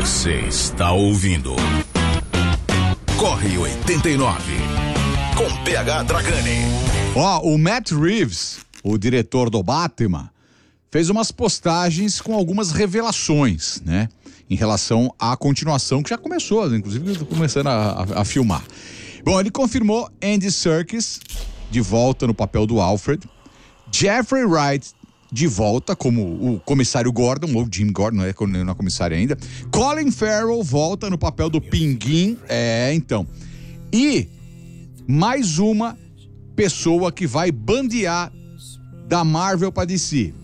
Você está ouvindo Corre 89 com PH Dragani. O Matt Reeves, o diretor do Batman, fez umas postagens com algumas revelações, né? Em relação à continuação que já começou, inclusive começando a filmar. Bom, ele confirmou Andy Serkis de volta no papel do Alfred, Jeffrey Wright de volta como o comissário Gordon, ou Jim Gordon, não é comissário ainda. Colin Farrell volta no papel do Pinguim, então. E mais uma pessoa que vai bandear da Marvel para DC.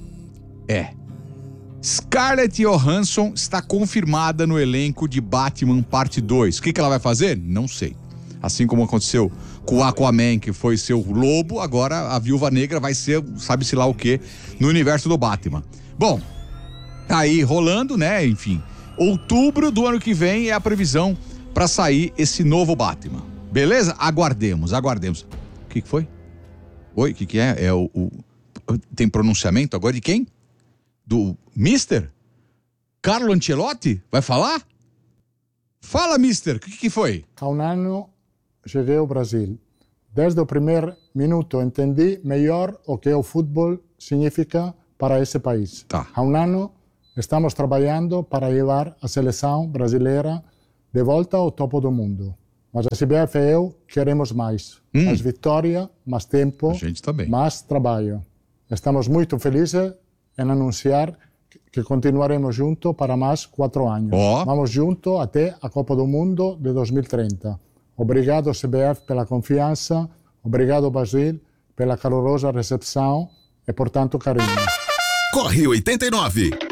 Scarlett Johansson está confirmada no elenco de Batman Parte 2. O que ela vai fazer? Não sei. Assim como aconteceu com o Aquaman, que foi seu lobo, agora a Viúva Negra vai ser, sabe-se lá o quê, no universo do Batman. Bom, tá aí rolando, né? Enfim, outubro do ano que vem é a previsão para sair esse novo Batman. Beleza? Aguardemos. O que foi? Oi, o que é? Tem pronunciamento agora de quem? Do Mister? Carlo Ancelotti? Vai falar? Fala, Mister, o que foi? Há um ano cheguei ao Brasil. Desde o primeiro minuto entendi melhor o que o futebol significa para esse país. Tá. Há um ano estamos trabalhando para levar a seleção brasileira de volta ao topo do mundo. Mas a CBF e eu queremos mais. Mais vitória, mais tempo, A gente também. mais trabalho. Estamos muito felizes em anunciar que continuaremos juntos para mais 4 anos. Vamos juntos até a Copa do Mundo de 2030. Obrigado, CBF, pela confiança. Obrigado, Brasil, pela calorosa recepção e por tanto carinho. Corre 89.